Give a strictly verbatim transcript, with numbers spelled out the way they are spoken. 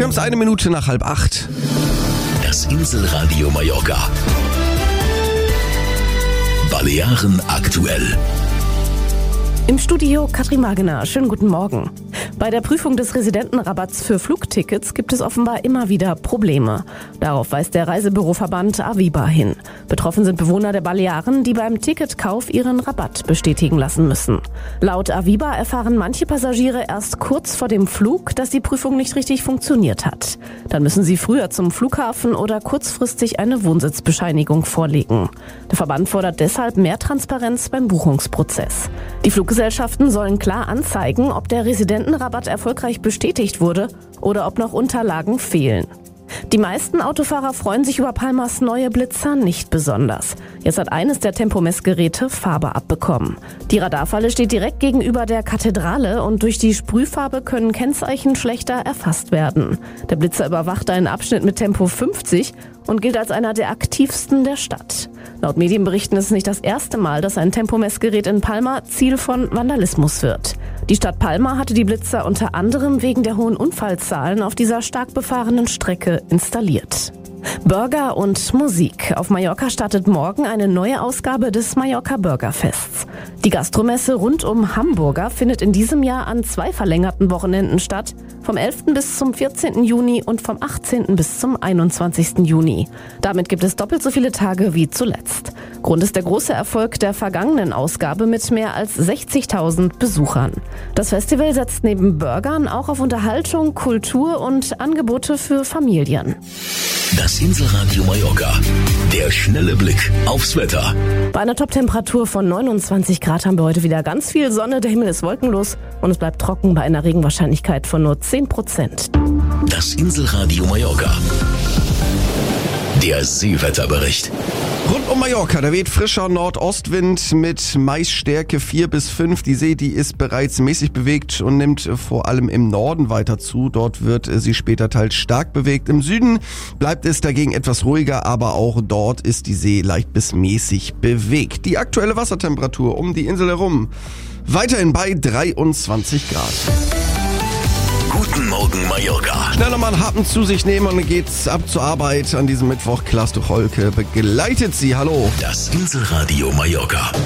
Wir haben es eine Minute nach halb acht. Das Inselradio Mallorca. Balearen aktuell. Im Studio Katrin Magener. Schönen guten Morgen. Bei der Prüfung des Residentenrabatts für Flugtickets gibt es offenbar immer wieder Probleme. Darauf weist der Reisebüroverband Aviva hin. Betroffen sind Bewohner der Balearen, die beim Ticketkauf ihren Rabatt bestätigen lassen müssen. Laut Aviva erfahren manche Passagiere erst kurz vor dem Flug, dass die Prüfung nicht richtig funktioniert hat. Dann müssen sie früher zum Flughafen oder kurzfristig eine Wohnsitzbescheinigung vorlegen. Der Verband fordert deshalb mehr Transparenz beim Buchungsprozess. Die Fluggesellschaften sollen klar anzeigen, ob der Residentenrabatt erfolgreich bestätigt wurde oder ob noch Unterlagen fehlen. Die meisten Autofahrer freuen sich über Palmas neue Blitzer nicht besonders. Jetzt hat eines der Tempomessgeräte Farbe abbekommen. Die Radarfalle steht direkt gegenüber der Kathedrale und durch die Sprühfarbe können Kennzeichen schlechter erfasst werden. Der Blitzer überwacht einen Abschnitt mit Tempo fünfzig und gilt als einer der aktivsten der Stadt. Laut Medienberichten ist es nicht das erste Mal, dass ein Tempomessgerät in Palma Ziel von Vandalismus wird. Die Stadt Palma hatte die Blitzer unter anderem wegen der hohen Unfallzahlen auf dieser stark befahrenen Strecke installiert. Burger und Musik. Auf Mallorca startet morgen eine neue Ausgabe des Mallorca Burgerfests. Die Gastromesse rund um Hamburger findet in diesem Jahr an zwei verlängerten Wochenenden statt, vom elften bis zum vierzehnten Juni und vom achtzehnten bis zum einundzwanzigsten Juni. Damit gibt es doppelt so viele Tage wie zuletzt. Grund ist der große Erfolg der vergangenen Ausgabe mit mehr als sechzigtausend Besuchern. Das Festival setzt neben Burgern auch auf Unterhaltung, Kultur und Angebote für Familien. Das Inselradio Mallorca. Der schnelle Blick aufs Wetter. Bei einer Toptemperatur von neunundzwanzig Grad haben wir heute wieder ganz viel Sonne. Der Himmel ist wolkenlos und es bleibt trocken bei einer Regenwahrscheinlichkeit von nur zehn Prozent. Das Inselradio Mallorca. Der Seewetterbericht. Rund um Mallorca, da weht frischer Nordostwind mit Maisstärke vier bis fünf. Die See, die ist bereits mäßig bewegt und nimmt vor allem im Norden weiter zu. Dort wird sie später teils stark bewegt. Im Süden bleibt es dagegen etwas ruhiger, aber auch dort ist die See leicht bis mäßig bewegt. Die aktuelle Wassertemperatur um die Insel herum weiterhin bei dreiundzwanzig Grad. Guten Morgen Mallorca. Schnell nochmal einen Happen zu sich nehmen und dann geht's ab zur Arbeit an diesem Mittwoch. Klaas Tucholke begleitet Sie. Hallo. Das Inselradio Mallorca.